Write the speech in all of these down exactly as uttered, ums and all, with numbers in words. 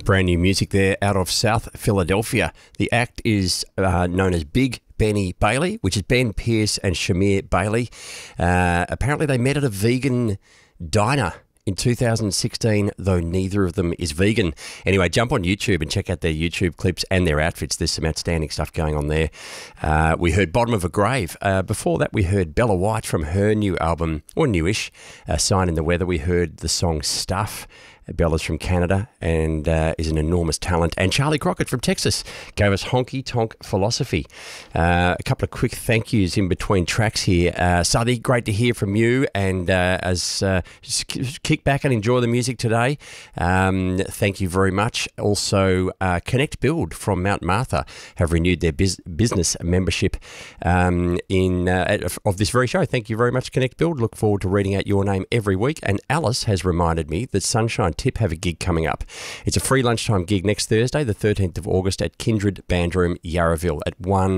Brand new music there out of South Philadelphia. The act is uh, known as Big Benny Bailey, which is Ben Pierce and Shamir Bailey. Uh, apparently they met at a vegan diner in two thousand sixteen, though neither of them is vegan. Anyway, jump on YouTube and check out their YouTube clips and their outfits. There's some outstanding stuff going on there. Uh, we heard Bottom of a Grave. Uh, before that, we heard Bella White from her new album, or newish, uh, Sign in the Weather. We heard the song Stuff. Bella's from Canada and uh, is an enormous talent. And Charlie Crockett from Texas gave us Honky Tonk Philosophy. Uh, a couple of quick thank yous in between tracks here. Uh, Sadie, great to hear from you. And uh, as uh, just kick back and enjoy the music today. Um, thank you very much. Also, uh, Connect Build from Mount Martha have renewed their biz- business membership um, in uh, of this very show. Thank you very much, Connect Build. Look forward to reading out your name every week. And Alice has reminded me that Sunshine Tip have a gig coming up. It's a free lunchtime gig next Thursday, the thirteenth of August at Kindred Bandroom, Yarraville at one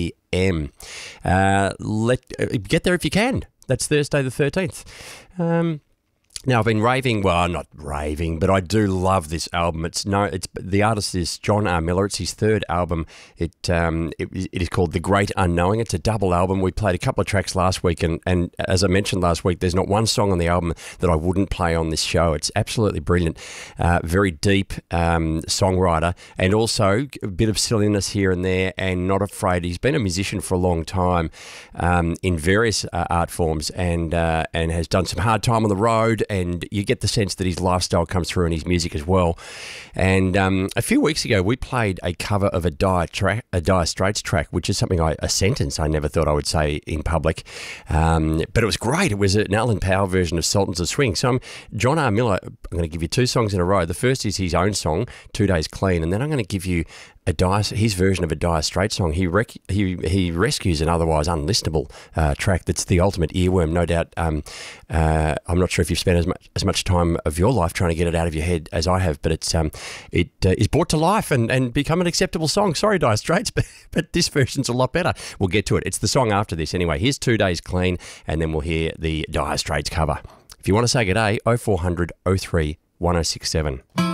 p.m. Uh, let uh, get there if you can. That's Thursday the thirteenth. Um, Now, I've been raving, well, not raving, but I do love this album. It's no, it's the artist is John R. Miller. It's his third album. It um, it, it is called The Great Unknowing. It's a double album. We played a couple of tracks last week, and, and as I mentioned last week, there's not one song on the album that I wouldn't play on this show. It's absolutely brilliant. Uh, very deep um, songwriter, and also a bit of silliness here and there, and not afraid. He's been a musician for a long time um, in various uh, art forms, and uh, and has done some hard time on the road. And you get the sense that his lifestyle comes through in his music as well. And um, a few weeks ago, we played a cover of a Dire, track, a Dire Straits track, which is something I, a sentence I never thought I would say in public. Um, but it was great. It was an Alan Powell version of Sultans of Swing. So I'm John R. Miller, I'm going to give you two songs in a row. The first is his own song, Two Days Clean, and then I'm going to give you a Dire, his version of a Dire Straits song. He rec, he he rescues an otherwise unlistenable uh, track that's the ultimate earworm, no doubt. Um, uh, I'm not sure if you've spent as much as much time of your life trying to get it out of your head as I have, but it's um it uh, is brought to life and, and become an acceptable song. Sorry, Dire Straits, but but this version's a lot better. We'll get to it. It's the song after this anyway. Here's Two Days Clean, and then we'll hear the Dire Straits cover. If you want to say good day, oh four hundred oh three one oh six seven.